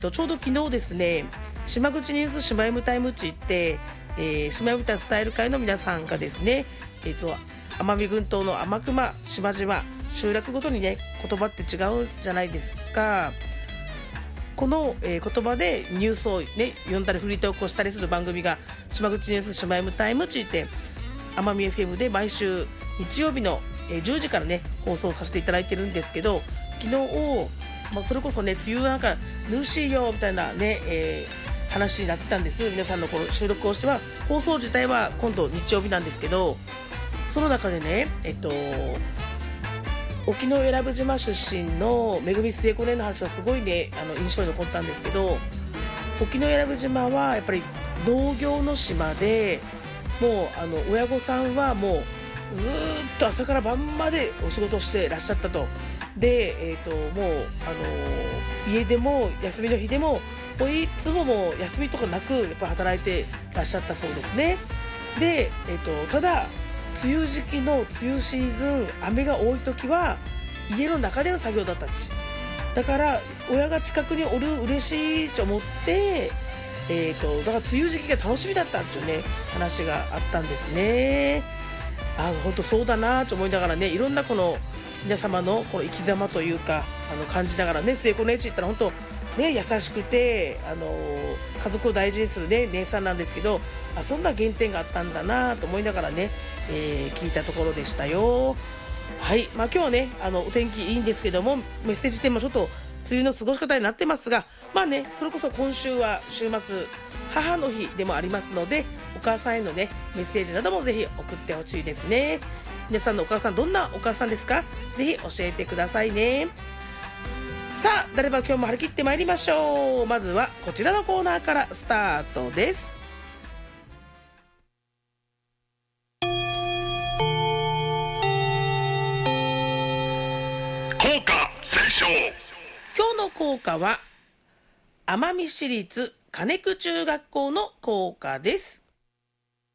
ちょうど昨日ですね、島口ニュース島 M タイム地って、島 M タ伝える会の皆さんがですね、奄美群島の天熊島々集落ごとにね言葉って違うじゃないですか。この、言葉でニュースをね読んだりフリートークをしたりする番組が島口ニュース島 M タイム地って奄美 FM で毎週日曜日の10時からね放送させていただいてるんですけど、昨日それこそね梅雨なんかぬしいよみたいなね、話になってたんです。皆さんのこの収録をしては放送自体は今度日曜日なんですけど、その中でね沖永良部島出身のめぐみ末子姉の話がすごいね印象に残ったんですけど、沖永良部島はやっぱり農業の島で、もう親御さんはもうずーっと朝から晩までお仕事してらっしゃったと。で、もう家でも休みの日でもいつももう休みとかなくやっぱ働いてらっしゃったそうですね。で、ただ梅雨時期の梅雨シーズン雨が多い時は家の中での作業だったし、だから親が近くにおる嬉しいと思って、だから梅雨時期が楽しみだったっていうね話があったんですね。本当そうだなと思いながらね、いろんなこの皆様のこの生き様というか感じながらね、末子姉ち言ったら本当ね優しくて家族を大事にするね姉さんなんですけど、そんな原点があったんだなと思いながらね、聞いたところでしたよ。はい、今日はねお天気いいんですけども、メッセージテーマちょっと梅雨の過ごし方になってますが、それこそ今週は週末母の日でもありますので、お母さんへのねメッセージなどもぜひ送ってほしいですね。皆さんのお母さんどんなお母さんですか？ぜひ教えてくださいね。さあ、誰ば今日も張り切ってまいりましょう。まずはこちらのコーナーからスタートです。 校歌斉唱。 今日の校歌は奄美市立金久中学校の校歌です。